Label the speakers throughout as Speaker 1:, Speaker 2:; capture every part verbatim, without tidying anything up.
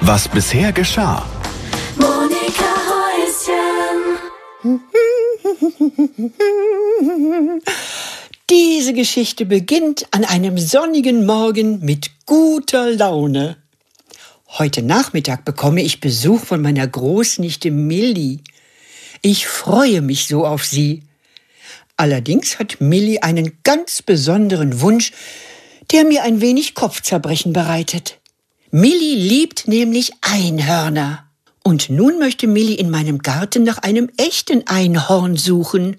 Speaker 1: Was bisher geschah.
Speaker 2: Monika Häuschen.
Speaker 3: Diese Geschichte beginnt an einem sonnigen Morgen mit guter Laune. Heute Nachmittag bekomme ich Besuch von meiner Großnichte Milli. Ich freue mich so auf sie. Allerdings hat Milli einen ganz besonderen Wunsch, der mir ein wenig Kopfzerbrechen bereitet. Milli liebt nämlich Einhörner. Und nun möchte Milli in meinem Garten nach einem echten Einhorn suchen.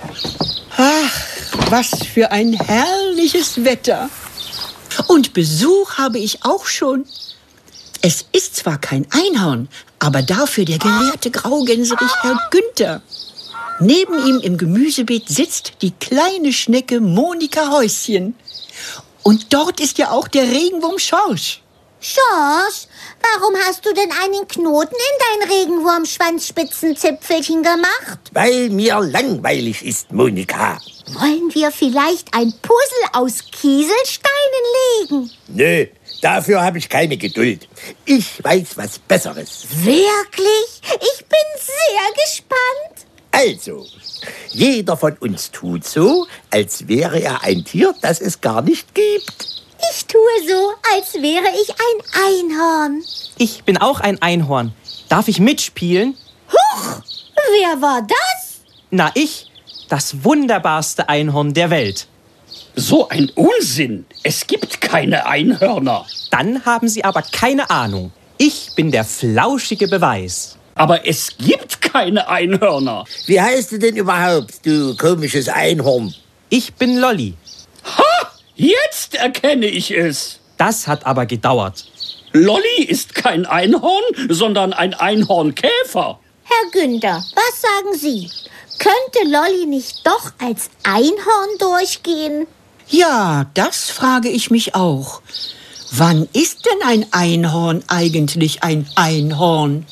Speaker 3: Ach, was für ein herrliches Wetter. Und Besuch habe ich auch schon. Es ist zwar kein Einhorn, aber dafür der gelehrte Graugänserich Herr Günther. Neben ihm im Gemüsebeet sitzt die kleine Schnecke Monika Häuschen. Und dort ist ja auch der Regenwurm Schorsch.
Speaker 4: Schorsch, warum hast du denn einen Knoten in dein Regenwurmschwanzspitzenzipfelchen gemacht?
Speaker 5: Weil mir langweilig ist, Monika.
Speaker 4: Wollen wir vielleicht ein Puzzle aus Kieselsteinen legen?
Speaker 5: Nö, dafür habe ich keine Geduld. Ich weiß was Besseres.
Speaker 4: Wirklich? Ich bin sehr gespannt.
Speaker 5: Also, jeder von uns tut so, als wäre er ein Tier, das es gar nicht gibt.
Speaker 4: Ich tue so, als wäre ich ein Einhorn.
Speaker 6: Ich bin auch ein Einhorn. Darf ich mitspielen?
Speaker 4: Huch, wer war das?
Speaker 6: Na, ich. Das wunderbarste Einhorn der Welt.
Speaker 7: So ein Unsinn. Es gibt keine Einhörner.
Speaker 6: Dann haben Sie aber keine Ahnung. Ich bin der flauschige Beweis.
Speaker 7: Aber es gibt keine Einhörner.
Speaker 5: Wie heißt du denn überhaupt, du komisches Einhorn?
Speaker 6: Ich bin Lolli.
Speaker 7: Ha! Jetzt erkenne ich es.
Speaker 6: Das hat aber gedauert.
Speaker 7: Lolli ist kein Einhorn, sondern ein Einhornkäfer.
Speaker 4: Herr Günther, was sagen Sie? Könnte Lolli nicht doch als Einhorn durchgehen?
Speaker 3: Ja, das frage ich mich auch. Wann ist denn ein Einhorn eigentlich ein Einhorn?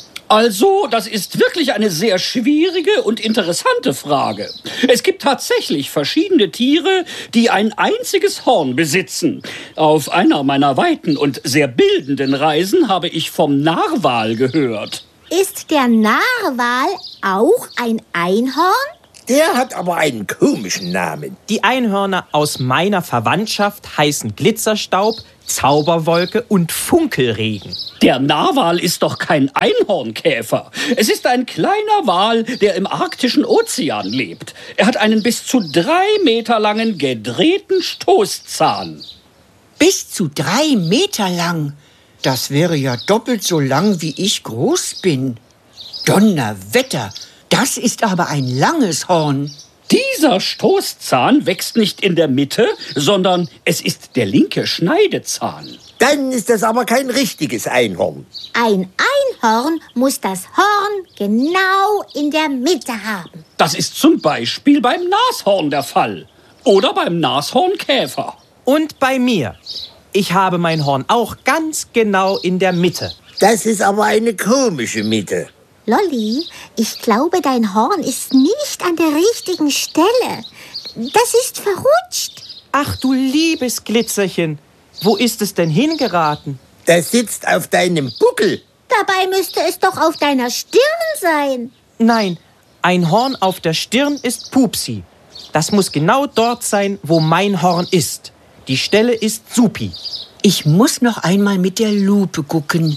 Speaker 7: Also, das ist wirklich eine sehr schwierige und interessante Frage. Es gibt tatsächlich verschiedene Tiere, die ein einziges Horn besitzen. Auf einer meiner weiten und sehr bildenden Reisen habe ich vom Narwal gehört.
Speaker 4: Ist der Narwal auch ein Einhorn?
Speaker 5: Der hat aber einen komischen Namen.
Speaker 6: Die Einhörner aus meiner Verwandtschaft heißen Glitzerstaub, Zauberwolke und Funkelregen.
Speaker 7: Der Narwal ist doch kein Einhornkäfer. Es ist ein kleiner Wal, der im arktischen Ozean lebt. Er hat einen bis zu drei Meter langen gedrehten Stoßzahn.
Speaker 3: Bis zu drei Meter lang? Das wäre ja doppelt so lang, wie ich groß bin. Donnerwetter, das ist aber ein langes Horn.
Speaker 7: Dieser Stoßzahn wächst nicht in der Mitte, sondern es ist der linke Schneidezahn.
Speaker 5: Dann ist das aber kein richtiges Einhorn.
Speaker 4: Ein Einhorn muss das Horn genau in der Mitte haben.
Speaker 7: Das ist zum Beispiel beim Nashorn der Fall. Oder beim Nashornkäfer.
Speaker 6: Und bei mir. Ich habe mein Horn auch ganz genau in der Mitte.
Speaker 5: Das ist aber eine komische Mitte.
Speaker 4: Lolli, ich glaube, dein Horn ist nicht an der richtigen Stelle. Das ist verrutscht.
Speaker 6: Ach du liebes Glitzerchen, wo ist es denn hingeraten?
Speaker 5: Das sitzt auf deinem Buckel.
Speaker 4: Dabei müsste es doch auf deiner Stirn sein.
Speaker 6: Nein, ein Horn auf der Stirn ist Pupsi. Das muss genau dort sein, wo mein Horn ist. Die Stelle ist Supi.
Speaker 3: Ich muss noch einmal mit der Lupe gucken.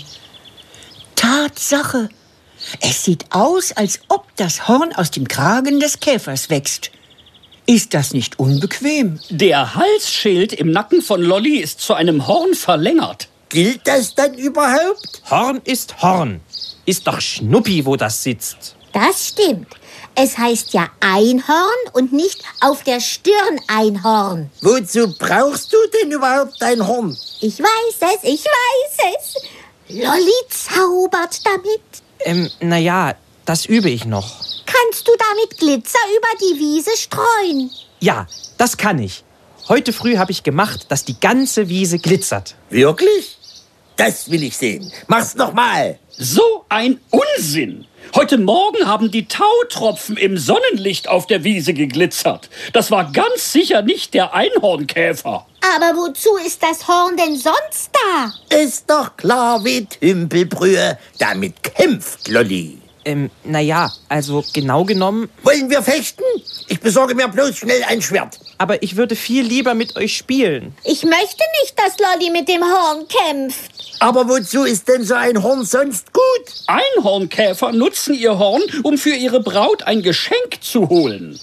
Speaker 3: Tatsache. Es sieht aus, als ob das Horn aus dem Kragen des Käfers wächst. Ist das nicht unbequem?
Speaker 7: Der Halsschild im Nacken von Lolli ist zu einem Horn verlängert.
Speaker 5: Gilt das dann überhaupt?
Speaker 6: Horn ist Horn. Ist doch Schnuppi, wo das sitzt.
Speaker 4: Das stimmt. Es heißt ja Einhorn und nicht auf der Stirn Einhorn.
Speaker 5: Wozu brauchst du denn überhaupt ein Horn?
Speaker 4: Ich weiß es, ich weiß es. Lolli zaubert damit.
Speaker 6: Ähm, naja, das übe ich noch.
Speaker 4: Kannst du damit Glitzer über die Wiese streuen?
Speaker 6: Ja, das kann ich. Heute früh habe ich gemacht, dass die ganze Wiese glitzert.
Speaker 5: Wirklich? Das will ich sehen. Mach's noch mal.
Speaker 7: So ein Unsinn! Heute Morgen haben die Tautropfen im Sonnenlicht auf der Wiese geglitzert. Das war ganz sicher nicht der Einhornkäfer.
Speaker 4: Aber wozu ist das Horn denn sonst da?
Speaker 5: Ist doch klar wie Tümpelbrühe. Damit kämpft Lolli.
Speaker 6: Ähm, naja, also genau genommen,
Speaker 5: Wollen wir fechten? Ich besorge mir bloß schnell ein Schwert.
Speaker 6: aber ich würde viel lieber mit euch spielen.
Speaker 4: Ich möchte nicht, dass Lolli mit dem Horn kämpft.
Speaker 5: Aber wozu ist denn so ein Horn sonst gut?
Speaker 7: Einhornkäfer nutzen ihr Horn, um für ihre Braut ein Geschenk zu holen.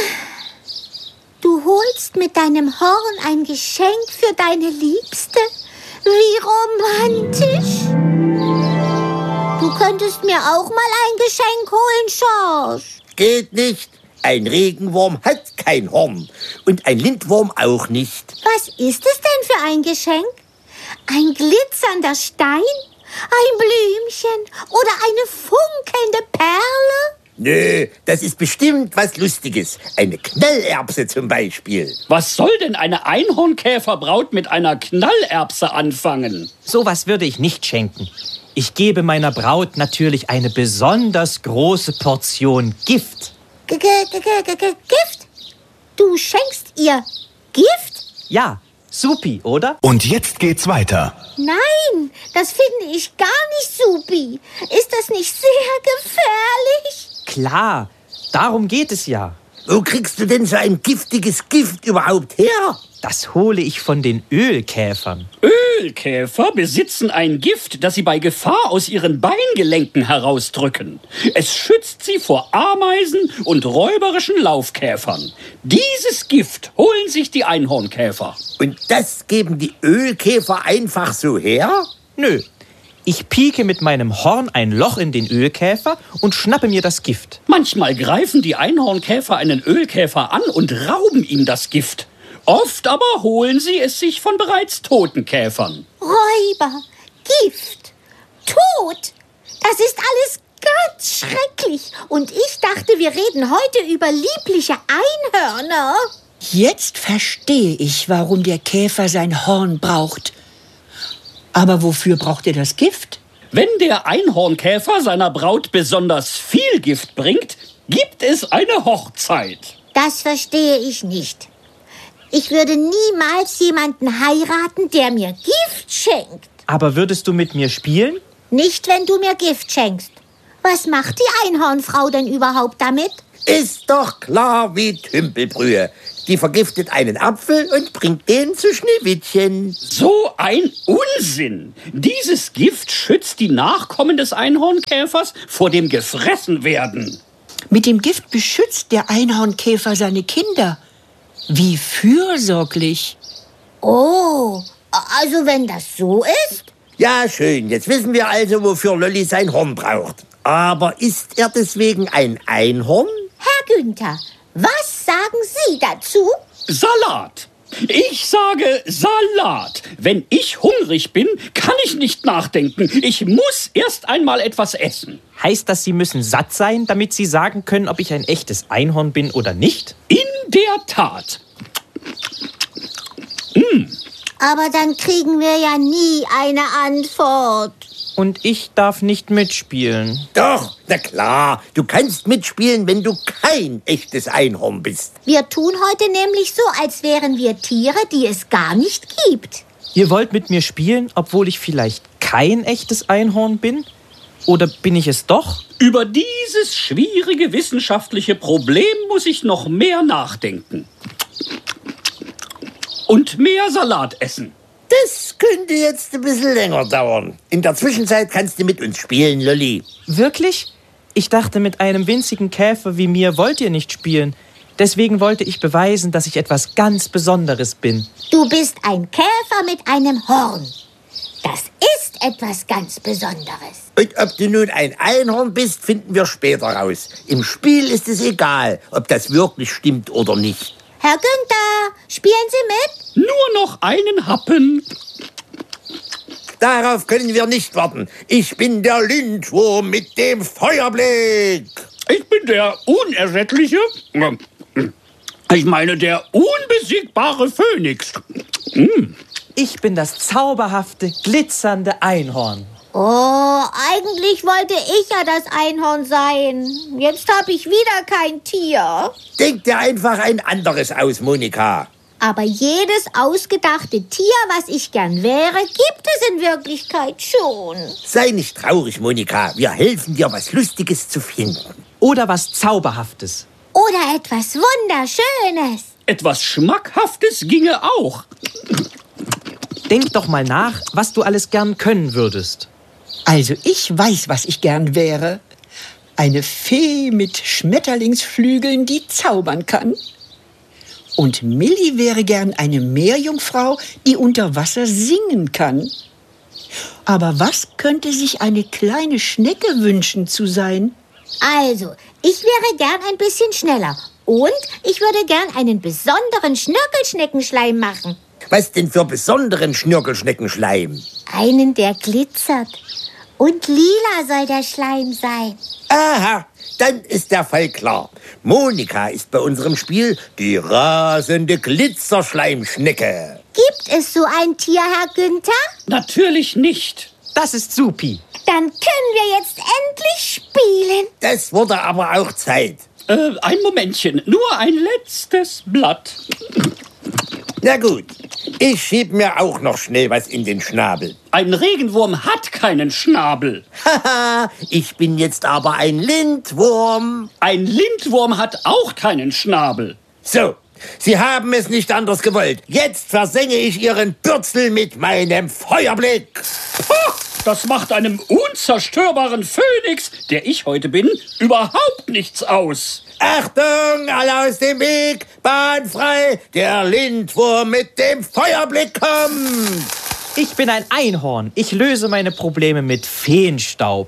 Speaker 4: Du holst mit deinem Horn ein Geschenk für deine Liebste? Wie romantisch. Du könntest mir auch mal ein Geschenk holen, Schorsch.
Speaker 5: Geht nicht. Ein Regenwurm hat kein Horn. Und ein Lindwurm auch nicht.
Speaker 4: Was ist es denn für ein Geschenk? Ein glitzernder Stein? Ein Blümchen? Oder eine funkelnde Perle?
Speaker 5: Nö, das ist bestimmt was Lustiges. Eine Knallerbse zum Beispiel.
Speaker 7: Was soll denn eine Einhornkäferbraut mit einer Knallerbse anfangen?
Speaker 6: Sowas würde ich nicht schenken. Ich gebe meiner Braut natürlich eine besonders große Portion Gift.
Speaker 4: G -g -g -g -g Gift? Du schenkst ihr Gift?
Speaker 6: Ja, supi, oder?
Speaker 1: Und jetzt geht's weiter.
Speaker 4: Nein, das finde ich gar nicht supi. Ist das nicht sehr gefährlich?
Speaker 6: Klar, darum geht es ja.
Speaker 5: Wo kriegst du denn so ein giftiges Gift überhaupt her?
Speaker 6: Das hole ich von den Ölkäfern.
Speaker 7: Ölkäfer besitzen ein Gift, das sie bei Gefahr aus ihren Beingelenken herausdrücken. Es schützt sie vor Ameisen und räuberischen Laufkäfern. Dieses Gift holen sich die Einhornkäfer.
Speaker 5: Und das geben die Ölkäfer einfach so her?
Speaker 6: Nö, ich pieke mit meinem Horn ein Loch in den Ölkäfer und schnappe mir das Gift.
Speaker 7: Manchmal greifen die Einhornkäfer einen Ölkäfer an und rauben ihm das Gift. Oft aber holen sie es sich von bereits toten Käfern.
Speaker 4: Räuber, Gift, Tod. Das ist alles ganz schrecklich. Und ich dachte, wir reden heute über liebliche Einhörner.
Speaker 3: Jetzt verstehe ich, warum der Käfer sein Horn braucht. Aber wofür braucht er das Gift?
Speaker 7: Wenn der Einhornkäfer seiner Braut besonders viel Gift bringt, gibt es eine Hochzeit.
Speaker 4: Das verstehe ich nicht. Ich würde niemals jemanden heiraten, der mir Gift schenkt.
Speaker 6: Aber würdest du mit mir spielen?
Speaker 4: Nicht, wenn du mir Gift schenkst. Was macht die Einhornfrau denn überhaupt damit?
Speaker 5: Ist doch klar wie Tümpelbrühe. Die vergiftet einen Apfel und bringt den zu Schneewittchen.
Speaker 7: So ein Unsinn! Dieses Gift schützt die Nachkommen des Einhornkäfers vor dem Gefressenwerden.
Speaker 3: Mit dem Gift beschützt der Einhornkäfer seine Kinder. Wie fürsorglich.
Speaker 4: Oh, also wenn das so ist?
Speaker 5: Ja, schön. Jetzt wissen wir also, wofür Lolli sein Horn braucht. Aber ist er deswegen ein Einhorn?
Speaker 4: Herr Günther, was sagen Sie dazu?
Speaker 7: Salat. Ich sage Salat. Wenn ich hungrig bin, kann ich nicht nachdenken. Ich muss erst einmal etwas essen.
Speaker 6: Heißt das, Sie müssen satt sein, damit Sie sagen können, ob ich ein echtes Einhorn bin oder nicht?
Speaker 7: In der Tat. Mm.
Speaker 4: Aber dann kriegen wir ja nie eine Antwort.
Speaker 6: Und ich darf nicht mitspielen.
Speaker 5: Doch, na klar. Du kannst mitspielen, wenn du kein echtes Einhorn bist.
Speaker 4: Wir tun heute nämlich so, als wären wir Tiere, die es gar nicht gibt.
Speaker 6: Ihr wollt mit mir spielen, obwohl ich vielleicht kein echtes Einhorn bin? Oder bin ich es doch?
Speaker 7: Über dieses schwierige wissenschaftliche Problem muss ich noch mehr nachdenken. Und mehr Salat essen.
Speaker 5: Das könnte jetzt ein bisschen länger dauern. In der Zwischenzeit kannst du mit uns spielen, Lolli.
Speaker 6: Wirklich? Ich dachte, mit einem winzigen Käfer wie mir wollt ihr nicht spielen. Deswegen wollte ich beweisen, dass ich etwas ganz Besonderes bin.
Speaker 4: Du bist ein Käfer mit einem Horn. Das ist etwas ganz Besonderes.
Speaker 5: Und ob du nun ein Einhorn bist, finden wir später raus. Im Spiel ist es egal, ob das wirklich stimmt oder nicht.
Speaker 4: Herr Günther, spielen Sie mit?
Speaker 7: Nur noch einen Happen.
Speaker 5: Darauf können wir nicht warten. Ich bin der Lindwurm mit dem Feuerblick.
Speaker 7: Ich bin der unersättliche, ich meine der unbesiegbare Phönix. Mm.
Speaker 6: Ich bin das zauberhafte, glitzernde Einhorn.
Speaker 4: Oh, eigentlich wollte ich ja das Einhorn sein. Jetzt habe ich wieder kein Tier.
Speaker 5: Denk dir einfach ein anderes aus, Monika.
Speaker 4: Aber jedes ausgedachte Tier, was ich gern wäre, gibt es in Wirklichkeit schon.
Speaker 5: Sei nicht traurig, Monika. Wir helfen dir, was Lustiges zu finden.
Speaker 6: Oder was Zauberhaftes.
Speaker 4: Oder etwas Wunderschönes.
Speaker 7: Etwas Schmackhaftes ginge auch.
Speaker 6: Denk doch mal nach, was du alles gern können würdest.
Speaker 3: Also ich weiß, was ich gern wäre. Eine Fee mit Schmetterlingsflügeln, die zaubern kann. Und Millie wäre gern eine Meerjungfrau, die unter Wasser singen kann. Aber was könnte sich eine kleine Schnecke wünschen zu sein?
Speaker 4: Also, ich wäre gern ein bisschen schneller. Und ich würde gern einen besonderen Schnörkelschneckenschleim machen.
Speaker 5: Was denn für besonderen Schnörkelschneckenschleim?
Speaker 4: Einen, der glitzert. Und lila soll der Schleim sein.
Speaker 5: Aha, dann ist der Fall klar. Monika ist bei unserem Spiel die rasende Glitzerschleimschnecke.
Speaker 4: Gibt es so ein Tier, Herr Günther?
Speaker 7: Natürlich nicht.
Speaker 6: Das ist supi.
Speaker 4: Dann können wir jetzt endlich spielen.
Speaker 5: Das wurde aber auch Zeit.
Speaker 7: Äh, ein Momentchen, nur ein letztes Blatt.
Speaker 5: Na gut, ich schieb mir auch noch schnell was in den Schnabel.
Speaker 7: Ein Regenwurm hat keinen Schnabel.
Speaker 5: Haha, ich bin jetzt aber ein Lindwurm.
Speaker 7: Ein Lindwurm hat auch keinen Schnabel.
Speaker 5: So, Sie haben es nicht anders gewollt. Jetzt versenge ich Ihren Bürzel mit meinem Feuerblick.
Speaker 7: Ha, das macht einem unzerstörbaren Phönix, der ich heute bin, überhaupt nichts aus.
Speaker 5: Achtung, alle aus dem Weg, Bahn frei, der Lindwurm mit dem Feuerblick kommt.
Speaker 6: Ich bin ein Einhorn. Ich löse meine Probleme mit Feenstaub.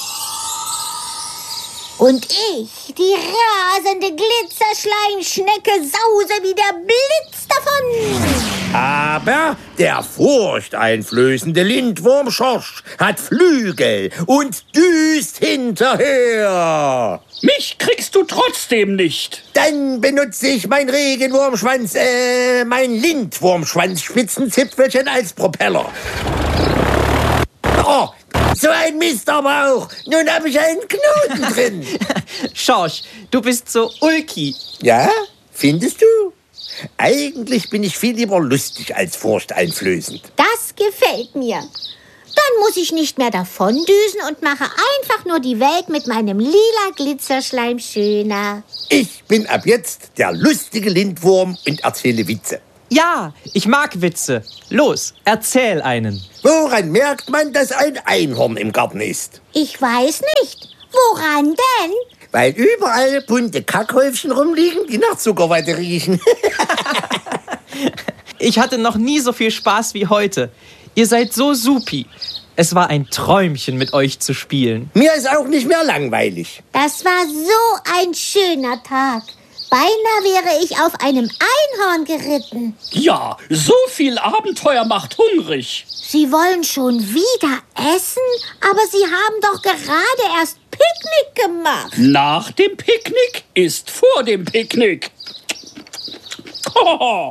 Speaker 4: Und ich, die rasende Glitzerschleimschnecke, sause wie der Blitz davon.
Speaker 5: Aber der furchteinflößende Lindwurm Schorsch hat Flügel und düst hinterher.
Speaker 7: Mich kriegst du trotzdem nicht.
Speaker 5: Dann benutze ich mein Regenwurmschwanz, äh, mein Lindwurmschwanzspitzenzipfelchen als Propeller. Oh, so ein Mist aber auch. Nun habe ich einen Knoten drin.
Speaker 6: Schorsch, du bist so ulki.
Speaker 5: Ja, findest du? Eigentlich bin ich viel lieber lustig als furchteinflößend.
Speaker 4: Das gefällt mir. Dann muss ich nicht mehr davondüsen und mache einfach nur die Welt mit meinem lila Glitzerschleim schöner.
Speaker 5: Ich bin ab jetzt der lustige Lindwurm und erzähle Witze.
Speaker 6: Ja, ich mag Witze. Los, erzähl einen.
Speaker 5: Woran merkt man, dass ein Einhorn im Garten ist?
Speaker 4: Ich weiß nicht. Woran denn?
Speaker 5: Weil überall bunte Kackhäufchen rumliegen, die nach Zuckerwatte riechen.
Speaker 6: Ich hatte noch nie so viel Spaß wie heute. Ihr seid so supi. Es war ein Träumchen, mit euch zu spielen.
Speaker 5: Mir ist auch nicht mehr langweilig.
Speaker 4: Das war so ein schöner Tag. Beinahe wäre ich auf einem Einhorn geritten.
Speaker 7: Ja, so viel Abenteuer macht hungrig.
Speaker 4: Sie wollen schon wieder essen, aber Sie haben doch gerade erst Picknick gemacht.
Speaker 7: Nach dem Picknick ist vor dem Picknick. Oh.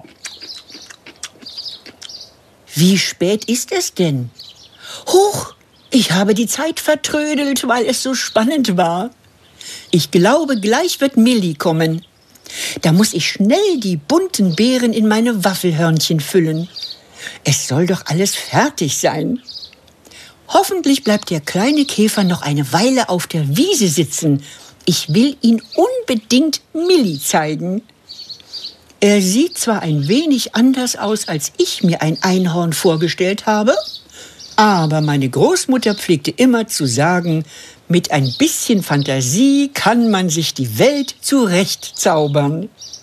Speaker 3: Wie spät ist es denn? Huch, ich habe die Zeit vertrödelt, weil es so spannend war. Ich glaube, gleich wird Millie kommen. Da muss ich schnell die bunten Beeren in meine Waffelhörnchen füllen. Es soll doch alles fertig sein. Hoffentlich bleibt der kleine Käfer noch eine Weile auf der Wiese sitzen. Ich will ihn unbedingt Millie zeigen. Er sieht zwar ein wenig anders aus, als ich mir ein Einhorn vorgestellt habe, aber meine Großmutter pflegte immer zu sagen, mit ein bisschen Fantasie kann man sich die Welt zurechtzaubern.